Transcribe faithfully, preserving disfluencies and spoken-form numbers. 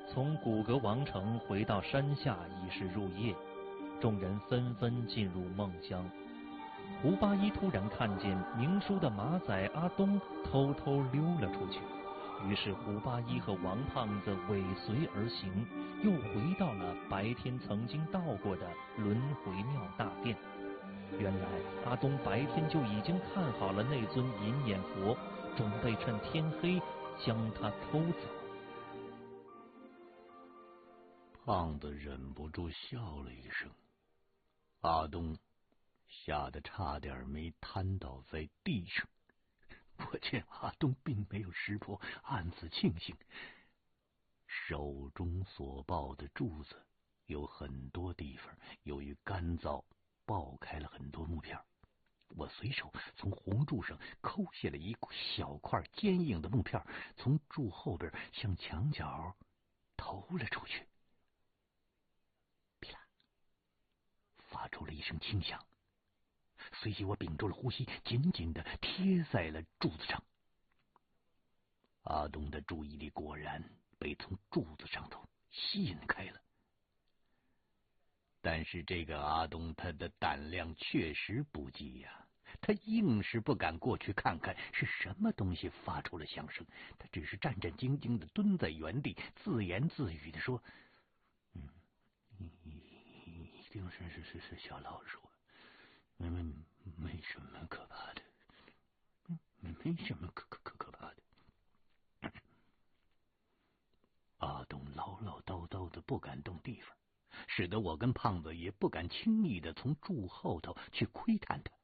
从古阁王城回到山下已是入夜，众人纷纷进入梦乡。胡八一突然看见明叔的马仔阿东偷偷溜了出去，于是胡八一和王胖子尾随而行，又回到了白天曾经到过的轮回庙大殿。原来阿东白天就已经看好了那尊银眼佛，准备趁天黑将他偷走。 胖子忍不住笑了一声，阿东吓得差点没瘫倒在地上。我见阿东并没有识破，暗自庆幸。手中所抱的柱子有很多地方由于干燥爆开了很多木片，我随手从红柱上抠下了一小块坚硬的木片，从柱后边向墙角投了出去。噼啦，发出了一声轻响，随即我屏住了呼吸，紧紧地贴在了柱子上。阿东的注意力果然被从柱子上头吸引开了。但是这个阿东他的胆量确实不济呀、啊，他硬是不敢过去看看是什么东西发出了响声，他只是战战兢兢地蹲在原地，自言自语地说：“嗯，一定是是是是小老鼠，没没没什么可怕的，没没什么可可可可怕的。”阿东唠唠叨叨的不敢动地方，使得我跟胖子也不敢轻易的从柱后头去窥探他。